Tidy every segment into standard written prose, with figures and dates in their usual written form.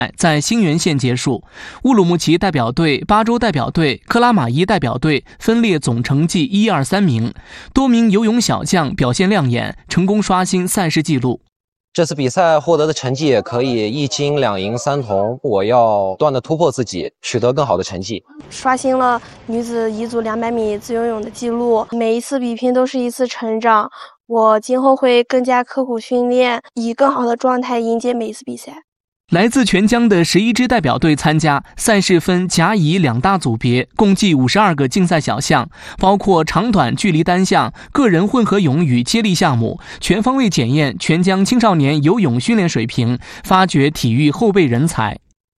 在新源县结束，乌鲁木齐代表队、巴州代表队、克拉玛依代表队分列总成绩1、2、3名，多名游泳小将表现亮眼，成功刷新赛事纪录。 这次比赛获得的成绩也可以1金2银3铜，我要不断的突破自己，取得更好的成绩。 刷新了女子1组200米自由泳的记录，每一次比拼都是一次成长，我今后会更加刻苦训练，以更好的状态迎接每一次比赛。 来自全疆的11支代表队参加，赛事分甲乙2大组别，共计52个竞赛小项，包括长短距离单项、个人混合泳与接力项目，全方位检验全疆青少年游泳训练水平，发掘体育后备人才。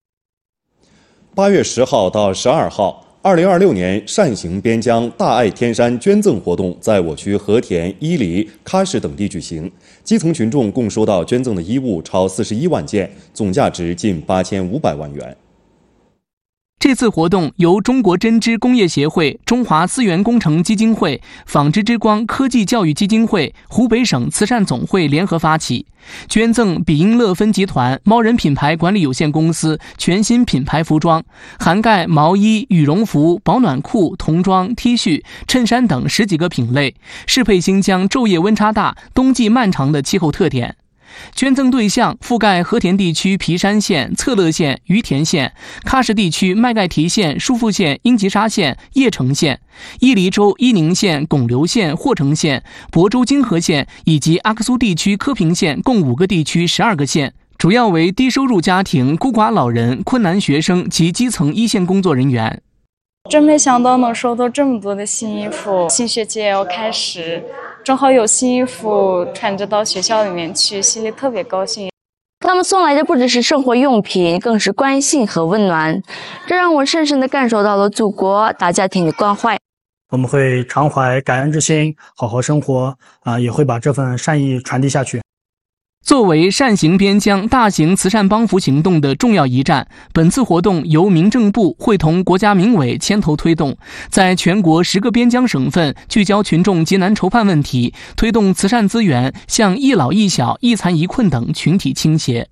8月10号到12号，2026年善行边疆大爱天山捐赠活动在我区和田、伊犁、喀什等地举行。基层群众共收到捐赠的衣物超41万件，总价值近8500万元。 这次活动由中国针织工业协会、中华资源工程基金会、纺织之光科技教育基金会、湖北省慈善总会联合发起，捐赠比英乐芬集团猫人品牌管理有限公司全新品牌服装，涵盖毛衣、羽绒服、保暖裤、童装、T 恤、衬衫等10几个品类，适配新疆昼夜温差大、冬季漫长的气候特点。捐赠对象覆盖和田地区皮山县、策勒县、于田县，喀什地区麦盖提县、舒富县、英吉沙县、叶城县，伊犁州伊宁县、巩留县、霍城县、亳州金河县以及阿克苏地区科平县共5个地区12个县，主要为低收入家庭、孤寡老人、困难学生及基层一线工作人员。 真没想到能收到这么多的新衣服，新学期也要开始，正好有新衣服穿着到学校里面去，心里特别高兴。 他们送来的不只是生活用品，更是关心和温暖，这让我深深地感受到了祖国大家庭的关怀。 我们会常怀感恩之心，好好生活，也会把这份善意传递下去。 作为善行边疆大型慈善帮扶行动的重要一站，本次活动由民政部会同国家民委牵头推动，在全国10个边疆省份聚焦群众急难愁盼问题，推动慈善资源向一老一小、一残一困等群体倾斜。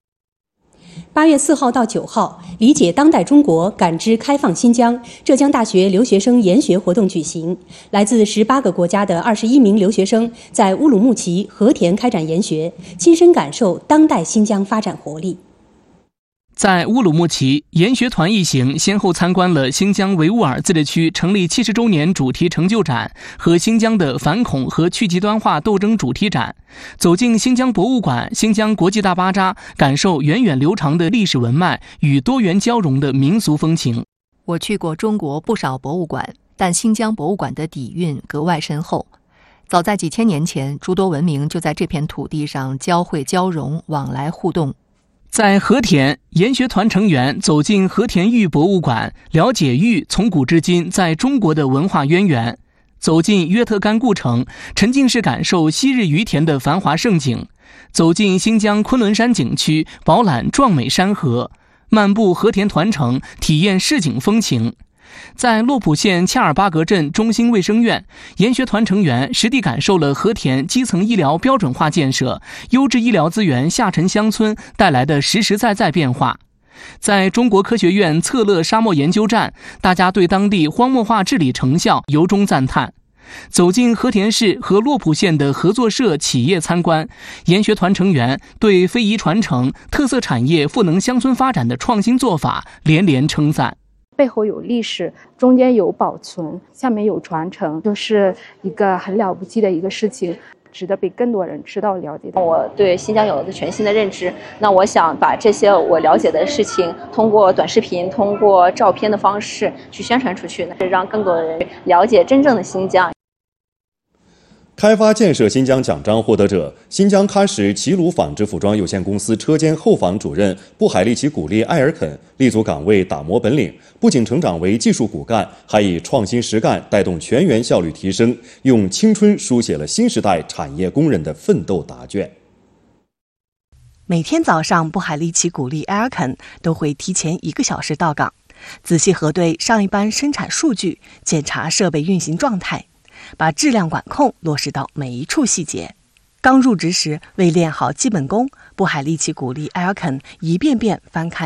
8月4号到9号，理解当代中国，感知开放新疆浙江大学留学生研学活动举行。来自18个国家的21名留学生在乌鲁木齐、和田开展研学，亲身感受当代新疆发展活力。 在乌鲁木齐，研学团一行先后参观了新疆维吾尔自治区成立70周年主题成就展和新疆的反恐和去极端化斗争主题展，走进新疆博物馆、新疆国际大巴扎，感受源远流长的历史文脉与多元交融的民俗风情。 我去过中国不少博物馆，但新疆博物馆的底蕴格外深厚。早在几千年前，诸多文明就在这片土地上交汇交融，往来互动。 在和田，研学团成员走进和田玉博物馆，了解玉从古至今在中国的文化渊源；走进约特干故城，沉浸式感受昔日于田的繁华盛景；走进新疆昆仑山景区，饱览壮美山河；漫步和田团城，体验市井风情。在洛普县恰尔巴格镇中心卫生院，研学团成员实地感受了和田基层医疗标准化建设、优质医疗资源下沉乡村带来的实实在在变化。在中国科学院策勒沙漠研究站，大家对当地荒漠化治理成效由衷赞叹。走进和田市和洛普县的合作社企业参观，研学团成员对非遗传承、特色产业赋能乡村发展的创新做法连连称赞。 背后有历史，中间有保存，下面有传承，就是一个很了不起的一个事情，值得被更多人知道了解的。 我对新疆有了个全新的认知，那我想把这些我了解的事情通过短视频、通过照片的方式去宣传出去，让更多的人了解真正的新疆。 开发建设新疆奖章获得者，新疆喀什齐鲁纺织服装有限公司车间后纺主任布海利奇古丽埃尔肯立足岗位打磨本领，不仅成长为技术骨干，还以创新实干带动全员效率提升，用青春书写了新时代产业工人的奋斗答卷。 每天早上，布海利奇古丽埃尔肯都会提前1个小时到岗，仔细核对上一班生产数据，检查设备运行状态，把质量管控落实到每一处细节。刚入职时，为练好基本功，布海利奇古丽埃尔肯一遍遍翻看